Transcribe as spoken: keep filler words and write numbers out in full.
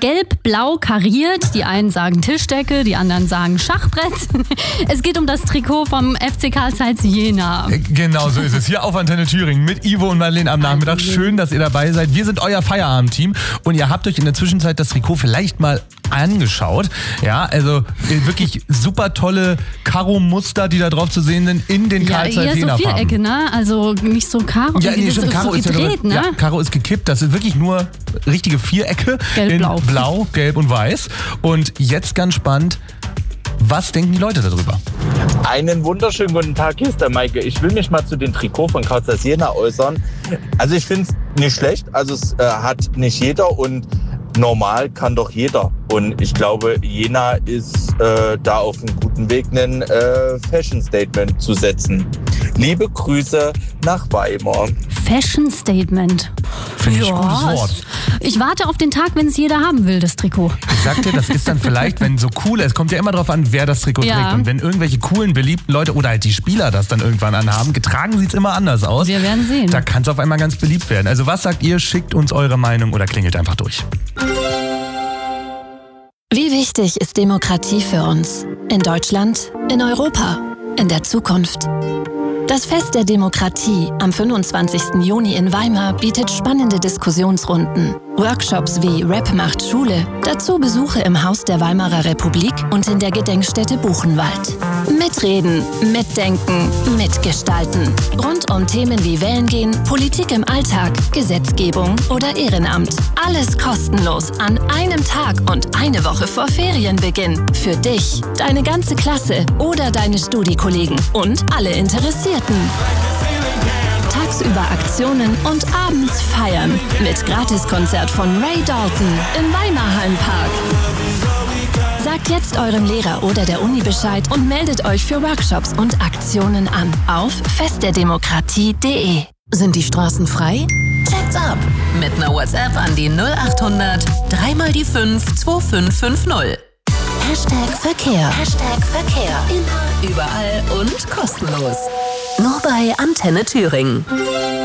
gelb-blau kariert. Die einen sagen Tischdecke, die anderen sagen Schachbrett. Es geht um das Trikot vom F C Carl Zeiss Jena. Genau so ist es. Hier auf Antenne Thüringen mit Ivo und Madeleine am Nachmittag. Schön, dass ihr dabei seid. Wir sind euer Feierabendteam und ihr habt euch in der Zwischenzeit das Trikot vielleicht mal angeschaut. Ja, also wirklich super tolle Karo-Muster, die da drauf zu sehen sind in den Carl Zeiss Jena Farben. Ja, eher so Vierecke, ne? Also nicht so Karo. Ja, nee, das stimmt, ist Karo so ist gedreht, ja, ne? Ja, Karo ist gekippt. Das sind wirklich nur richtige Vierecke Gelb-blau. in Blau, Gelb und Weiß. Und jetzt ganz spannend, was denken die Leute darüber? Einen wunderschönen guten Tag, hier ist der Maike. Ich will mich mal zu den Trikot von Carl Zeiss Jena äußern. Also ich finde es nicht schlecht, also es äh, hat nicht jeder und normal kann doch jeder. Und ich glaube, Jena ist äh, da auf einem guten Weg, ein äh, Fashion-Statement zu setzen. Liebe Grüße nach Weimar. Fashion Statement. Finde ich ein gutes Wort. Ich warte auf den Tag, wenn es jeder haben will, das Trikot. Ich sag dir, das ist dann vielleicht, wenn so cool, es kommt ja immer drauf an, wer das Trikot Ja. trägt. Und wenn irgendwelche coolen, beliebten Leute oder halt die Spieler das dann irgendwann anhaben, getragen sieht es immer anders aus. Wir werden sehen. Da kann es auf einmal ganz beliebt werden. Also was sagt ihr? Schickt uns eure Meinung oder klingelt einfach durch. Wie wichtig ist Demokratie für uns? In Deutschland, in Europa, in der Zukunft. Das Fest der Demokratie am fünfundzwanzigsten Juni in Weimar bietet spannende Diskussionsrunden, Workshops wie Rap macht Schule, dazu Besuche im Haus der Weimarer Republik und in der Gedenkstätte Buchenwald. Mitreden, mitdenken, mitgestalten. Rund um Themen wie Wählen gehen, Politik im Alltag, Gesetzgebung oder Ehrenamt. Alles kostenlos an einem Tag und eine Woche vor Ferienbeginn. Für dich, deine ganze Klasse oder deine Studiekollegen und alle Interessierten. Tagsüber Aktionen und abends feiern. Mit Gratiskonzert von Ray Dalton im Weimar Hallenpark. Sagt jetzt eurem Lehrer oder der Uni Bescheid und meldet euch für Workshops und Aktionen an auf festderdemokratie punkt de. Sind die Straßen frei? Check's ab! Mit einer WhatsApp an die null acht hundert drei mal die fünf zwei fünf fünf null. Hashtag Verkehr. Hashtag Verkehr. Immer, überall und kostenlos. Nur bei Antenne Thüringen.